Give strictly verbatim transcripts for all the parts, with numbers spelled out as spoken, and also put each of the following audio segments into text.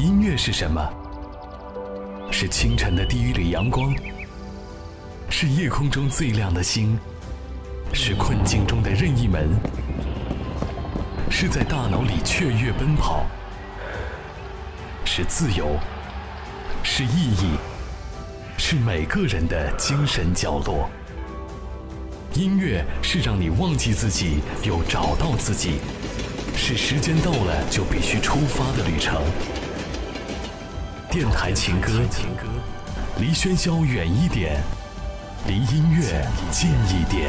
音乐是什么？是清晨的第一缕阳光，是夜空中最亮的星，是困境中的任意门，是在大脑里雀跃奔跑，是自由，是意义，是每个人的精神角落。音乐是让你忘记自己又找到自己，是时间到了就必须出发的旅程。电台情歌，离喧嚣远一点，离音乐近一点。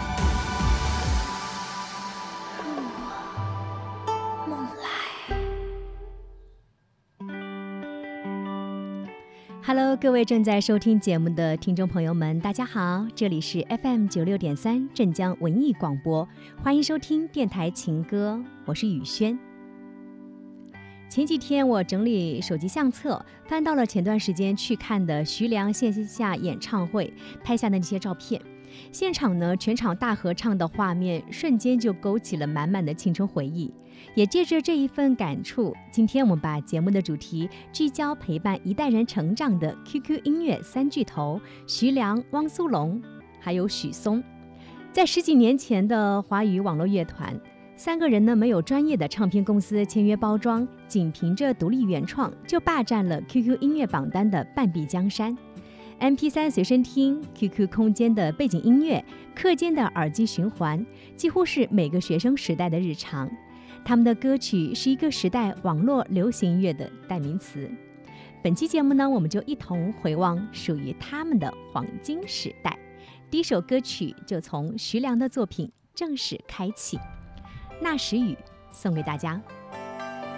梦来。Hello， 各位正在收听节目的听众朋友们，大家好，这里是 F M 九六点三镇江文艺广播，欢迎收听电台情歌，我是雨轩。前几天我整理手机相册，翻到了前段时间去看的徐良线下演唱会拍下的那些照片。现场呢，全场大合唱的画面瞬间就勾起了满满的青春回忆。也借着这一份感触，今天我们把节目的主题聚焦陪伴一代人成长的 Q Q 音乐三巨头徐良、汪苏泷还有许嵩。在十几年前的华语网络乐团，三个人呢没有专业的唱片公司签约包装，仅凭着独立原创就霸占了 Q Q 音乐榜单的半壁江山。M P 三 随身听、Q Q 空间的背景音乐、课间的耳机循环，几乎是每个学生时代的日常。他们的歌曲是一个时代网络流行音乐的代名词。本期节目呢，我们就一同回望属于他们的黄金时代。第一首歌曲就从徐良的作品正式开启。那时雨送给大家。